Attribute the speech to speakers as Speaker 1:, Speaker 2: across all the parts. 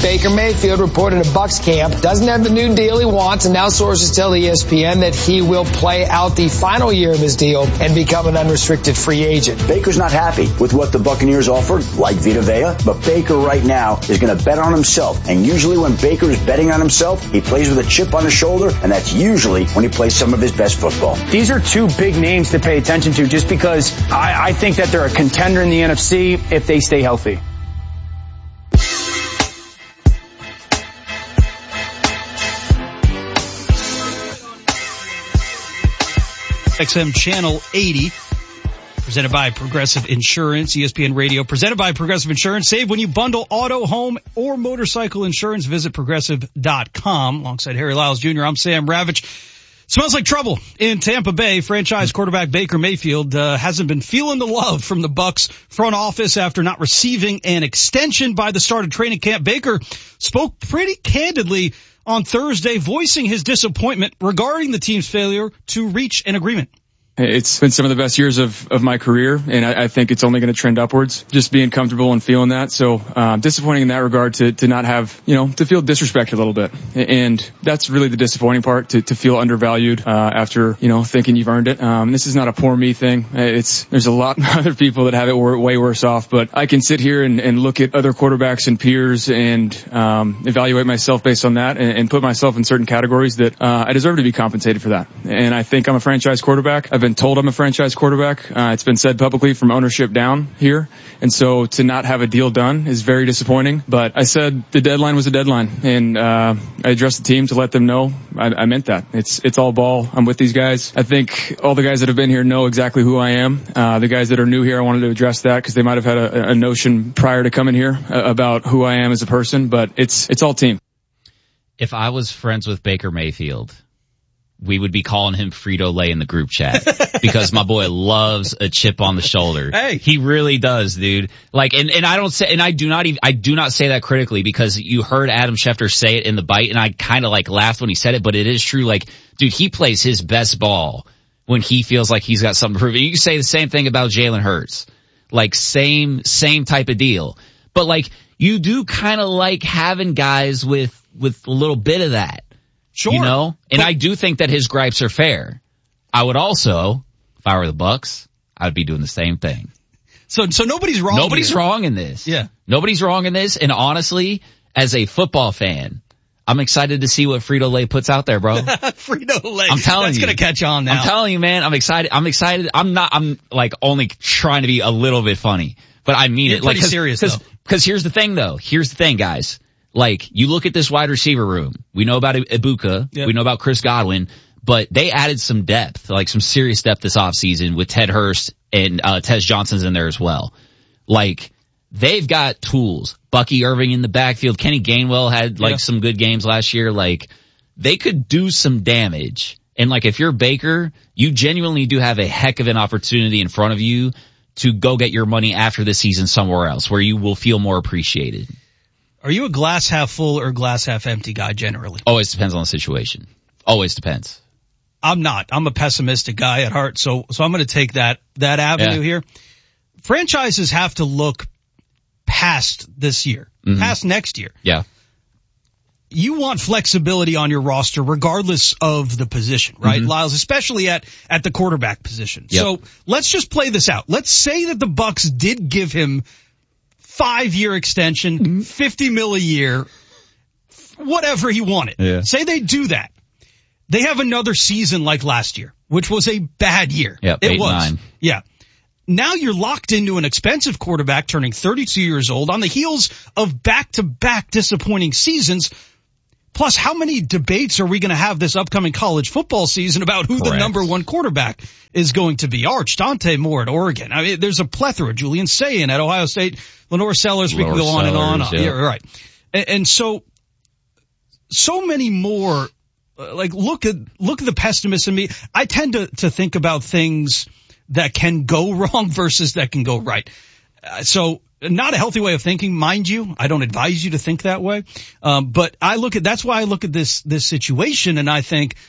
Speaker 1: Baker Mayfield reported a Bucs camp doesn't have the new deal he wants, and now sources tell ESPN that he will play out the final year of his deal and become an unrestricted free agent.
Speaker 2: Baker's not happy with what the Buccaneers offered, like Vita Vea, but Baker right now is going to bet on himself. And usually when Baker is betting on himself, he plays with a chip on his shoulder, and that's usually when he plays some of his best football.
Speaker 3: These are two big names to pay attention to just because I think that they're a contender in the NFC if they stay healthy.
Speaker 4: XM Channel 80, presented by Progressive Insurance, ESPN Radio, presented by Progressive Insurance. Save when you bundle auto, home, or motorcycle insurance. Visit Progressive.com. Alongside Harry Lyles Jr., I'm Sam Ravitch. Smells like trouble in Tampa Bay. Franchise quarterback Baker Mayfield hasn't been feeling the love from the Bucs front office after not receiving an extension by the start of training camp. Baker spoke pretty candidly on Thursday, voicing his disappointment regarding the team's failure to reach an agreement.
Speaker 5: It's been some of the best years of my career, and I think it's only going to trend upwards, just being comfortable and feeling that. So disappointing in that regard to not have, to feel disrespected a little bit. And that's really the disappointing part, to feel undervalued after, thinking you've earned it. This is not a poor me thing. There's a lot of other people that have it way worse off, but I can sit here and look at other quarterbacks and peers and evaluate myself based on that and put myself in certain categories that I deserve to be compensated for that. And I think I'm a franchise quarterback. I've been told I'm a franchise quarterback. It's been said publicly from ownership down here. And so to not have a deal done is very disappointing. But I said the deadline was a deadline, and I addressed the team to let them know I meant that. It's all ball. I'm with these guys. I think all the guys that have been here know exactly who I am. The guys that are new here, I wanted to address that because they might have had a notion prior to coming here about who I am as a person. But it's all team.
Speaker 6: If I was friends with Baker Mayfield, we would be calling him Frito-Lay in the group chat because my boy loves a chip on the shoulder.
Speaker 4: Hey,
Speaker 6: he really does, dude. And I do not say that critically because you heard Adam Schefter say it in the bite, and I kind of laughed when he said it, but it is true. Dude, he plays his best ball when he feels like he's got something to prove. And you can say the same thing about Jalen Hurts. Same type of deal. But you do kind of like having guys with a little bit of that.
Speaker 4: Sure.
Speaker 6: And I do think that his gripes are fair. I would also, if I were the Bucs, I would be doing the same thing.
Speaker 4: So nobody's wrong.
Speaker 6: Nobody's wrong in this.
Speaker 4: Yeah.
Speaker 6: Nobody's wrong in this. And honestly, as a football fan, I'm excited to see what Frito-Lay puts out there, bro.
Speaker 4: Frito-Lay.
Speaker 6: I'm telling
Speaker 4: That's
Speaker 6: you.
Speaker 4: going to catch on now.
Speaker 6: I'm telling you, man. I'm excited. I'm only trying to be a little bit funny, but I mean
Speaker 4: You're
Speaker 6: it.
Speaker 4: Pretty serious though.
Speaker 6: Cause here's the thing though. Here's the thing, guys. You look at this wide receiver room. We know about Ibuka. Yep. We know about Chris Godwin, but they added some depth, some serious depth this offseason with Ted Hurst and Tez Johnson's in there as well. They've got tools. Bucky Irving in the backfield. Kenny Gainwell had some good games last year. They could do some damage. And if you're Baker, you genuinely do have a heck of an opportunity in front of you to go get your money after this season somewhere else where you will feel more appreciated.
Speaker 4: Are you a glass half full or glass half empty guy generally?
Speaker 6: Always depends on the situation. Always depends.
Speaker 4: I'm not. I'm a pessimistic guy at heart, so I'm going to take that avenue here. Franchises have to look past this year, past next year.
Speaker 6: Yeah.
Speaker 4: You want flexibility on your roster regardless of the position, right, Lyles, especially at the quarterback position.
Speaker 6: Yep.
Speaker 4: So let's just play this out. Let's say that the Bucs did give him 5-year extension, $50 million a year, whatever he wanted.
Speaker 6: Yeah.
Speaker 4: Say they do that. They have another season like last year, which was a bad year.
Speaker 6: Yep,
Speaker 4: it was.
Speaker 6: 8-9.
Speaker 4: Yeah. Now you're locked into an expensive quarterback turning 32 years old on the heels of back-to-back disappointing seasons. Plus, how many debates are we going to have this upcoming college football season about who the number one quarterback is going to be? Arch, Dante Moore at Oregon. I mean, there's a plethora. Julian Sayin at Ohio State. Lenore Sellers. We can go on and on. Yeah, right. And so many more. Look at the pessimist in me. I tend to think about things that can go wrong versus that can go right. So not a healthy way of thinking, mind you. I don't advise you to think that way. But that's why I look at this situation and I think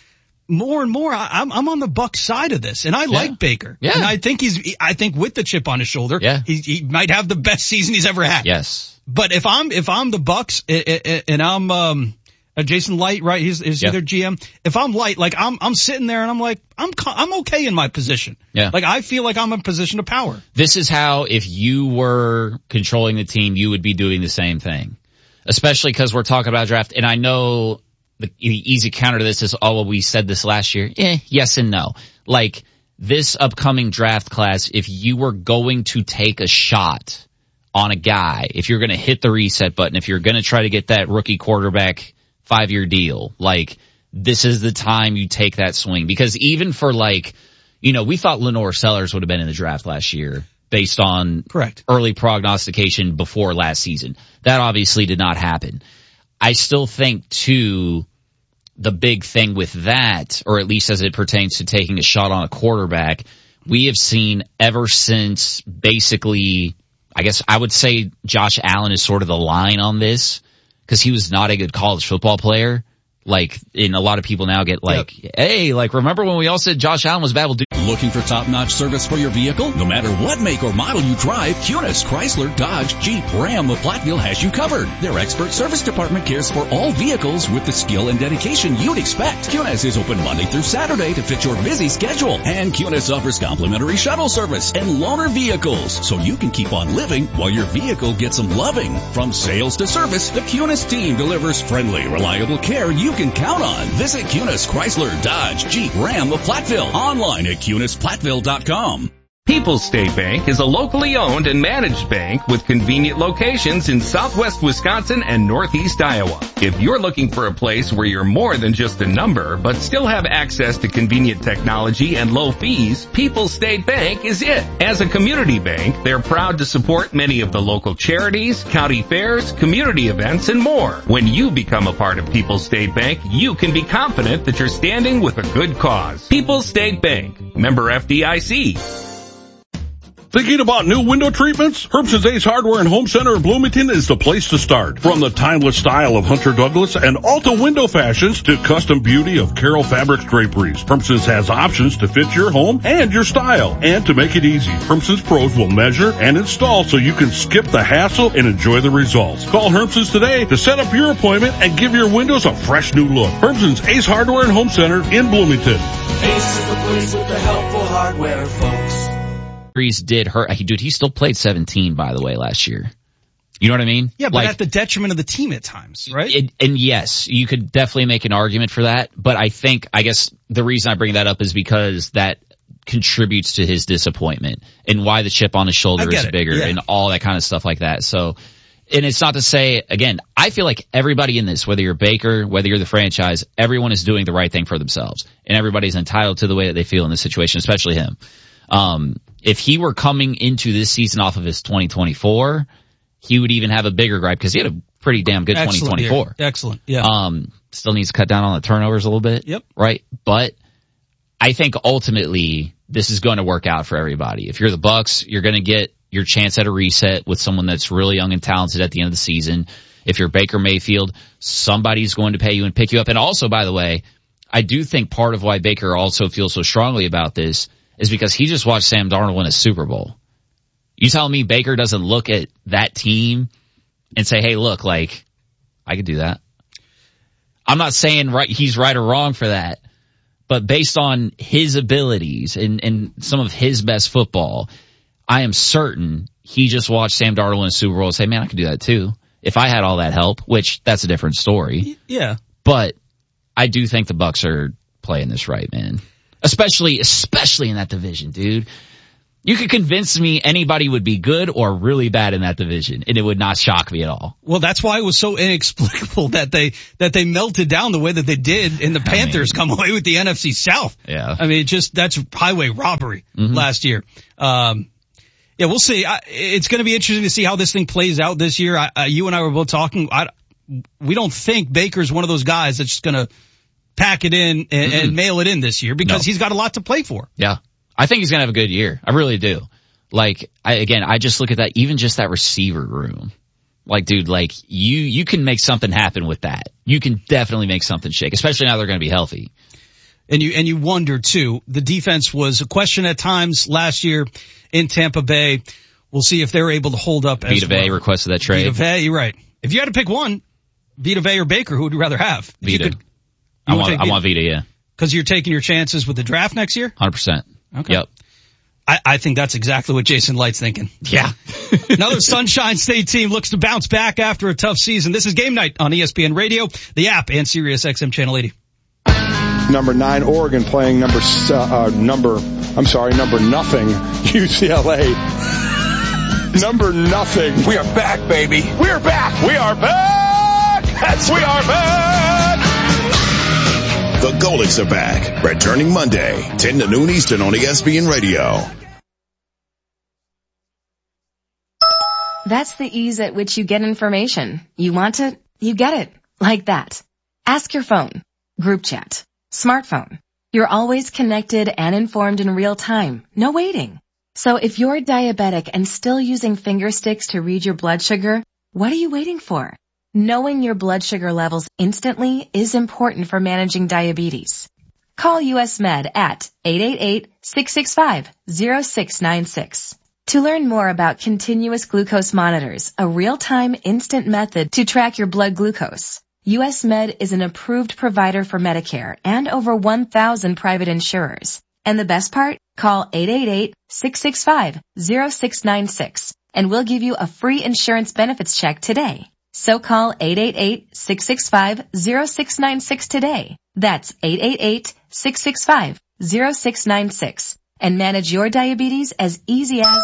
Speaker 4: more and more, I'm on the Bucs side of this, and I like Baker.
Speaker 6: Yeah.
Speaker 4: And I think with the chip on his shoulder, he might have the best season he's ever had.
Speaker 6: Yes.
Speaker 4: But if I'm the Bucs and I'm Jason Light, right? He's their GM. If I'm Light, like I'm sitting there and I'm like, I'm okay in my position.
Speaker 6: Yeah.
Speaker 4: Like I feel like I'm in a position of power.
Speaker 6: This is how, if you were controlling the team, you would be doing the same thing. Especially because we're talking about draft, and I know the easy counter to this is, oh, well, we said this last year. Yes and no. Like, this upcoming draft class, if you were going to take a shot on a guy, if you're going to hit the reset button, if you're going to try to get that rookie quarterback 5-year deal, like, this is the time you take that swing. Because even for, like, we thought Lenore Sellers would have been in the draft last year based on early prognostication before last season. That obviously did not happen. I still think, too, the big thing with that, or at least as it pertains to taking a shot on a quarterback, we have seen ever since basically, I guess I would say Josh Allen is sort of the line on this, because he was not a good college football player. Like, and a lot of people now get like, hey, like, remember when we all said Josh Allen was bad? Well,
Speaker 7: looking for top-notch service for your vehicle? No matter what make or model you drive, Kunis, Chrysler, Dodge, Jeep, Ram of Platteville has you covered. Their expert service department cares for all vehicles with the skill and dedication you'd expect. Kunis is open Monday through Saturday to fit your busy schedule. And Kunis offers complimentary shuttle service and loaner vehicles, so you can keep on living while your vehicle gets some loving. From sales to service, the Kunis team delivers friendly, reliable care you can count on. Visit Kunis, Chrysler, Dodge, Jeep, Ram of Platteville. Online at KunisPlatteville.com.
Speaker 8: People's State Bank is a locally owned and managed bank with convenient locations in southwest Wisconsin and northeast Iowa. If you're looking for a place where you're more than just a number, but still have access to convenient technology and low fees, People's State Bank is it. As a community bank, they're proud to support many of the local charities, county fairs, community events, and more. When you become a part of People's State Bank, you can be confident that you're standing with a good cause. People's State Bank, member FDIC.
Speaker 9: Thinking about new window treatments? Herbson's Ace Hardware and Home Center in Bloomington is the place to start. From the timeless style of Hunter Douglas and Alta window fashions to custom beauty of Carroll Fabrics draperies, Herbson's has options to fit your home and your style. And to make it easy, Herbson's pros will measure and install so you can skip the hassle and enjoy the results. Call Herbson's today to set up your appointment and give your windows a fresh new look. Herbson's Ace Hardware and Home Center in Bloomington.
Speaker 10: Ace is the place with the helpful hardware, folks.
Speaker 6: Did hurt. Dude, he still played 17, by the way, last year. You know what I mean?
Speaker 4: Yeah, but at the detriment of the team at times, right?
Speaker 6: And yes, you could definitely make an argument for that. But I guess the reason I bring that up is because that contributes to his disappointment and why the chip on his shoulder is bigger and all that kind of stuff like that. So, and it's not to say, again, I feel like everybody in this, whether you're Baker, whether you're the franchise, everyone is doing the right thing for themselves. And everybody's entitled to the way that they feel in this situation, especially him. If he were coming into this season off of his 2024, he would even have a bigger gripe because he had a pretty damn good 2024.
Speaker 4: Year. Excellent. Yeah.
Speaker 6: Still needs to cut down on the turnovers a little bit.
Speaker 4: Yep.
Speaker 6: Right. But I think ultimately this is going to work out for everybody. If you're the Bucs, you're going to get your chance at a reset with someone that's really young and talented at the end of the season. If you're Baker Mayfield, somebody's going to pay you and pick you up. And also, by the way, I do think part of why Baker also feels so strongly about this is because he just watched Sam Darnold win a Super Bowl. You telling me Baker doesn't look at that team and say, hey, look, like, I could do that. I'm not saying he's right or wrong for that, but based on his abilities and some of his best football, I am certain he just watched Sam Darnold win a Super Bowl and say, man, I could do that too. If I had all that help, which that's a different story.
Speaker 4: Yeah.
Speaker 6: But I do think the Bucs are playing this right, man. Especially in that division, dude. You could convince me anybody would be good or really bad in that division, and it would not shock me at all.
Speaker 4: Well, that's why it was so inexplicable that they melted down the way that they did, and the Panthers come away with the NFC South.
Speaker 6: Yeah.
Speaker 4: I mean, that's highway robbery last year. Yeah, we'll see. It's going to be interesting to see how this thing plays out this year. You and I were both talking. We don't think Baker's one of those guys that's just going to pack it in and mail it in this year because he's got a lot to play for.
Speaker 6: Yeah. I think he's going to have a good year. I really do. Like, I just look at that, even just that receiver room. Like, dude, like, you can make something happen with that. You can definitely make something shake, especially now they're going to be healthy.
Speaker 4: And you wonder too, the defense was a question at times last year in Tampa Bay. We'll see if they're able to hold up as
Speaker 6: Vita Vea requested that trade.
Speaker 4: Vita Vea, you're right. If you had to pick one, Vita Vea or Baker, who would you rather have?
Speaker 6: Vita. I want Vita, yeah.
Speaker 4: Because you're taking your chances with the draft next year?
Speaker 6: 100%.
Speaker 4: Okay.
Speaker 6: Yep.
Speaker 4: I think that's exactly what Jason Light's thinking.
Speaker 6: Yeah.
Speaker 4: Another Sunshine State team looks to bounce back after a tough season. This is Game Night on ESPN Radio, the app, and Sirius XM Channel 80.
Speaker 11: Number 9, Oregon playing number nothing, UCLA. Number nothing.
Speaker 12: We are back, baby. We are back. We are back. We are back.
Speaker 13: The Golics are back. Returning Monday, 10 to noon Eastern on ESPN Radio.
Speaker 14: That's the ease at which you get information. You want it, you get it. Like that. Ask your phone. Group chat. Smartphone. You're always connected and informed in real time. No waiting. So if you're diabetic and still using finger sticks to read your blood sugar, what are you waiting for? Knowing your blood sugar levels instantly is important for managing diabetes. Call US Med at 888-665-0696 to learn more about continuous glucose monitors, a real-time instant method to track your blood glucose. US Med is an approved provider for Medicare and over 1,000 private insurers. And the best part? Call 888-665-0696 and we'll give you a free insurance benefits check today. So call 888-665-0696 today. That's 888-665-0696 and manage your diabetes as easy as...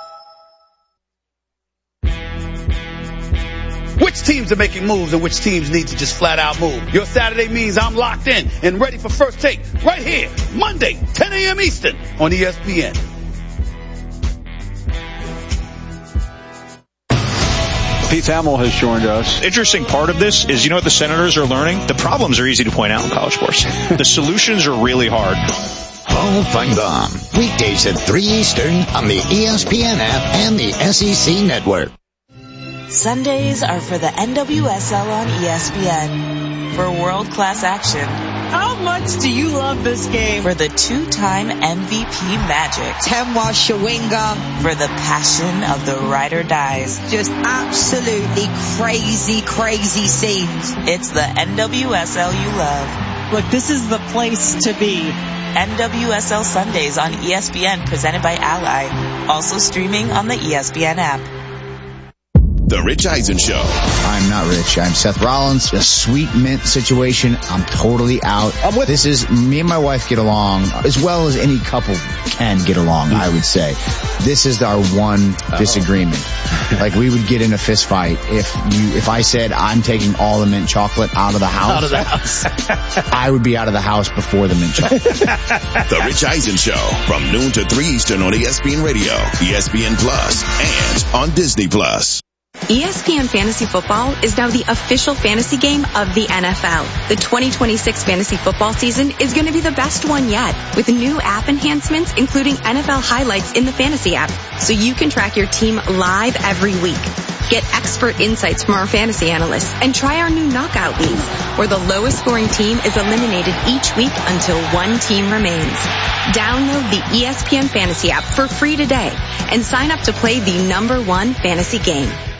Speaker 15: Which teams are making moves and which teams need to just flat out move? Your Saturday means I'm locked in and ready for First Take right here, Monday, 10 a.m. Eastern on ESPN.
Speaker 16: Pete Thamel has joined us.
Speaker 17: Interesting part of this is, you know what the Senators are learning? The problems are easy to point out in college sports. The solutions are really hard.
Speaker 18: Paul Feinbaum, weekdays at 3 Eastern on the ESPN app and the SEC Network.
Speaker 19: Sundays are for the NWSL on ESPN. For world-class action.
Speaker 20: How much do you love this game?
Speaker 19: For the two-time MVP Magic.
Speaker 20: Temwa Shawinga.
Speaker 19: For the passion of the ride or dies.
Speaker 20: Just absolutely crazy, crazy scenes.
Speaker 19: It's the NWSL you love.
Speaker 20: Look, this is the place to be.
Speaker 19: NWSL Sundays on ESPN presented by Ally. Also streaming on the ESPN app.
Speaker 13: The Rich Eisen Show.
Speaker 21: I'm not rich. I'm Seth Rollins. A sweet mint situation. I'm totally out. This is, me and my wife get along as well as any couple can get along, I would say. This is our one disagreement. Like, we would get in a fist fight if I said I'm taking all the mint chocolate out of the house.
Speaker 15: Out of the house.
Speaker 21: I would be out of the house before the mint chocolate.
Speaker 13: The Rich Eisen Show from noon to 3 Eastern on ESPN Radio, ESPN Plus, and on Disney Plus.
Speaker 22: ESPN Fantasy Football is now the official fantasy game of the NFL. The 2026 fantasy football season is going to be the best one yet, with new app enhancements including NFL highlights in the fantasy app, so you can track your team live every week. Get expert insights from our fantasy analysts and try our new knockout leagues, where the lowest scoring team is eliminated each week until one team remains. Download the ESPN Fantasy app for free today and sign up to play the #1 fantasy game.